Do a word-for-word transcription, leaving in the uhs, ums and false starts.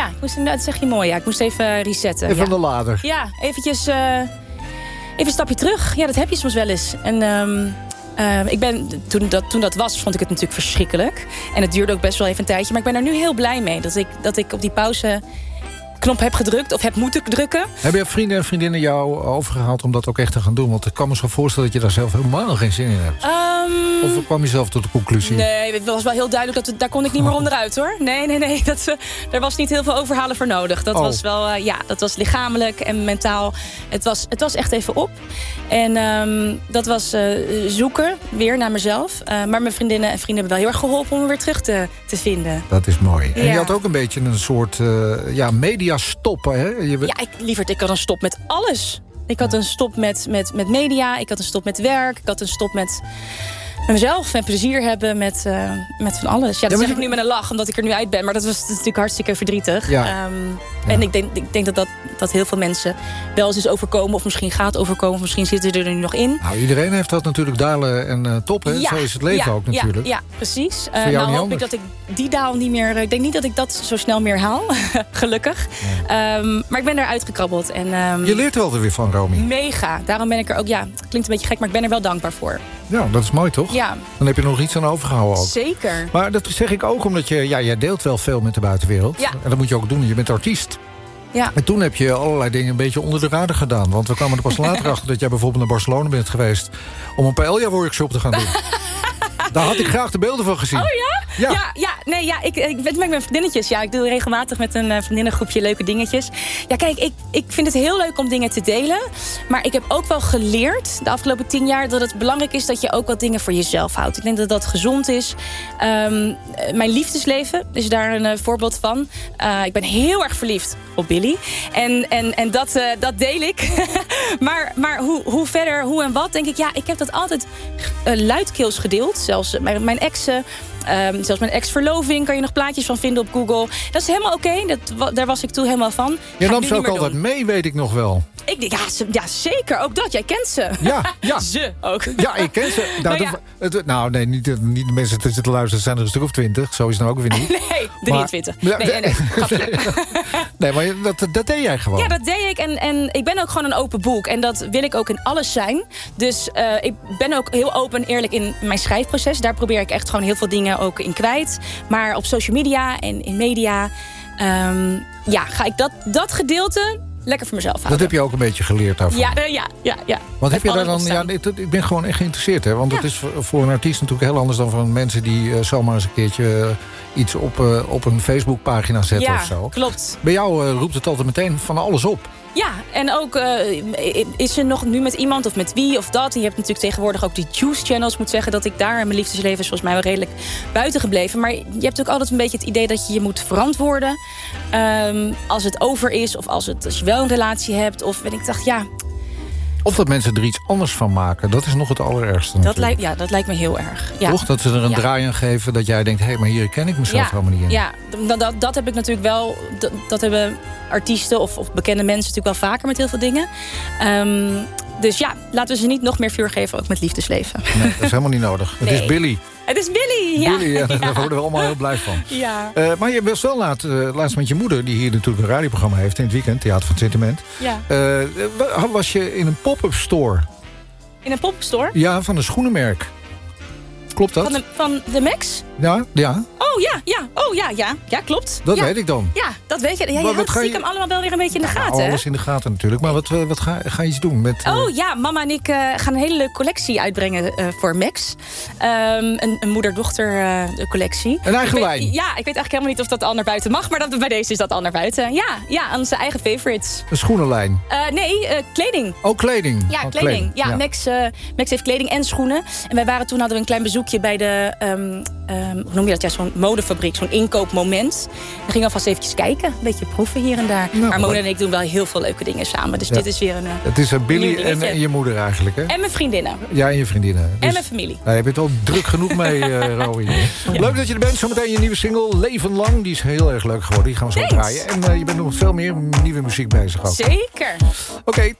Ja, ik moest, dat zeg je mooi. Ja. Ik moest even resetten. Even ja. van de lader. Ja, eventjes... Uh, even een stapje terug. Ja, dat heb je soms wel eens. En um, uh, ik ben, toen, dat, toen dat was, vond ik het natuurlijk verschrikkelijk. En het duurde ook best wel even een tijdje. Maar ik ben er nu heel blij mee. Dat ik, dat ik op die pauze... knop heb gedrukt of heb moeten drukken. Hebben je vrienden en vriendinnen jou overgehaald om dat ook echt te gaan doen? Want ik kan me zo voorstellen dat je daar zelf helemaal geen zin in hebt. Um, of kwam je zelf tot de conclusie? Nee, het was wel heel duidelijk. Dat het, daar kon ik niet meer onderuit, hoor. Nee, nee, nee. Dat, uh, er was niet heel veel overhalen voor nodig. Dat oh. was wel, uh, ja, dat was lichamelijk en mentaal. Het was, het was echt even op. En um, dat was uh, zoeken, weer naar mezelf. Uh, maar mijn vriendinnen en vrienden hebben wel heel erg geholpen om me weer terug te, te vinden. Dat is mooi. Ja. En je had ook een beetje een soort uh, ja, media stoppen, hè? Je... Ja, ik, lieverd, ik had een stop met alles. Ik had een stop met, met, met media, ik had een stop met werk... ik had een stop met, met mezelf en plezier hebben met, uh, met van alles. Ja, dat ja, zeg je... ik nu met een lach, omdat ik er nu uit ben... maar dat was natuurlijk hartstikke verdrietig. Ja. Um, ja. En ik denk, ik denk dat, dat, dat heel veel mensen wel eens is overkomen... of misschien gaat overkomen, of misschien zitten er nu nog in. Nou, iedereen heeft dat natuurlijk dalen en uh, top, hè? Ja, zo is het leven ja, ook natuurlijk. Ja, ja precies. Uh, nou hoop anders. ik dat ik die daal niet meer... ik denk niet dat ik dat zo snel meer haal, gelukkig. Ja. Um, maar ik ben eruit gekrabbeld. En, um, je leert wel er weer van, Romy. Mega. Daarom ben ik er ook... ja, het klinkt een beetje gek, maar ik ben er wel dankbaar voor. Ja, dat is mooi, toch? Ja. Dan heb je er nog iets aan overgehouden ook. Zeker. Maar dat zeg ik ook omdat je... ja, jij deelt wel veel met de buitenwereld. Ja. En dat moet je ook doen. Je bent artiest. Ja. En toen heb je allerlei dingen een beetje onder de radar gedaan. Want we kwamen er pas later achter dat jij bijvoorbeeld naar Barcelona bent geweest... om een paella-workshop te gaan doen. Daar had ik graag de beelden van gezien. Oh ja? Ja, ja, ja, nee, ja ik, ik ben met mijn vriendinnetjes. Ja, ik doe regelmatig met een vriendinnengroepje leuke dingetjes. Ja, kijk, ik, ik vind het heel leuk om dingen te delen. Maar ik heb ook wel geleerd de afgelopen tien jaar... dat het belangrijk is dat je ook wat dingen voor jezelf houdt. Ik denk dat dat gezond is. Um, mijn liefdesleven is daar een uh, voorbeeld van. Uh, ik ben heel erg verliefd op Billy. En, en, en dat, uh, dat deel ik. maar maar hoe, hoe verder, hoe en wat, denk ik... ja, ik heb dat altijd uh, luidkeels gedeeld. Zelfs uh, mijn, mijn exen... Um, zelfs mijn ex-verloving kan je nog plaatjes van vinden op Google. Dat is helemaal oké. Okay. Daar was ik toen helemaal van. Je nam ze ook altijd doen. mee, weet ik nog wel. Ik, ja, ze, ja, zeker. Ook dat. Jij kent ze. Ja, ja. Ze ook. Ja, ik ken ze. Nou, nou, ja. de, nou nee, niet, niet de mensen die zitten luisteren. zijn er een stuk of twintig. Zo is het nou ook weer niet. Nee, drieëntwintig. Maar, nee, nee, nee. nee, maar dat, dat deed jij gewoon. Ja, dat deed ik. En, en ik ben ook gewoon een open boek. En dat wil ik ook in alles zijn. Dus uh, ik ben ook heel open en eerlijk in mijn schrijfproces. Daar probeer ik echt gewoon heel veel dingen ook in kwijt. Maar op social media en in media... Um, ja, ga ik dat, dat gedeelte... lekker voor mezelf houden. Dat heb je ook een beetje geleerd daarvan. Ja, ja, ja. ja. Want heb je daar dan... Ja, ik, ik ben gewoon echt geïnteresseerd, hè? Want ja. het is voor, voor een artiest natuurlijk heel anders dan van mensen die uh, zomaar eens een keertje uh, iets op, uh, op een Facebookpagina zetten ja, of zo. Klopt. Bij jou uh, roept het altijd meteen van alles op. Ja, en ook uh, is er nog nu met iemand of met wie of dat. Je hebt natuurlijk tegenwoordig ook die juice channels. Ik moet zeggen dat ik daar in mijn liefdesleven is volgens mij wel redelijk buiten gebleven. Maar je hebt ook altijd een beetje het idee dat je je moet verantwoorden. Um, als het over is of als, het, als je wel een relatie hebt. Of en ik dacht, ja... Of dat mensen er iets anders van maken. Dat is nog het allerergste. Dat lijkt, ja, dat lijkt me heel erg. Ja. Toch? Dat ze er een ja. draai aan geven. Dat jij denkt, hé, hey, maar hier ken ik mezelf ja. helemaal niet in. Ja, dat, dat, dat heb ik natuurlijk wel... Dat, dat hebben artiesten of, of bekende mensen natuurlijk wel vaker met heel veel dingen. Um, dus ja, laten we ze niet nog meer vuur geven, ook met liefdesleven. Nee, dat is helemaal niet nodig. Het nee. is Billy. Het is Billy, ja. Billy, ja, ja. daar worden we allemaal heel blij van. Ja. Uh, maar je was wel laat, uh, laatst met je moeder... die hier natuurlijk een radioprogramma heeft in het weekend... Theater van het Sentiment. Ja. Uh, was je in een pop-up store... In een pop-up store? Ja, van een schoenenmerk. Klopt dat? Van de, van de Max? Ja, ja. Oh ja, ja. Oh ja, ja. Ja, klopt. Dat ja. weet ik dan. Ja, dat weet je. Ja, je houdt stiekem je... allemaal wel weer een beetje in de ja, gaten. Alles in de gaten natuurlijk. Maar wat, wat ga, ga je iets doen? Met, uh... Oh ja, mama en ik uh, gaan een hele leuke collectie uitbrengen uh, voor Max. Um, een, een moeder-dochter uh, collectie. Een eigen ik lijn? Weet, ja, ik weet eigenlijk helemaal niet of dat al naar buiten mag. Maar dat, bij deze is dat al naar buiten. Ja, ja, onze eigen favorites. Een schoenenlijn? Uh, nee, uh, kleding. Oh, kleding. Ja, oh, kleding. kleding. Ja, ja. Max, uh, Max heeft kleding en schoenen. En wij waren toen hadden we een klein bezoekje bij de... Um, Um, hoe noem je dat? Ja, zo'n modefabriek, zo'n inkoopmoment. We gingen alvast eventjes kijken, een beetje proeven hier en daar. Nou, maar Mona en ik doen wel heel veel leuke dingen samen. Dus ja. dit is weer een uh, Het is een Billy en, en je moeder eigenlijk, hè? En mijn vriendinnen. Ja, en je vriendinnen. Dus, en mijn familie. Nou, je bent al druk genoeg mee, uh, Romy. Ja. Leuk dat je er bent. Zometeen je nieuwe single, Leven Lang. Die is heel erg leuk geworden. Die gaan we zo Thanks. draaien. En uh, je bent nog veel meer nieuwe muziek bezig ook. Zeker. Oké, okay,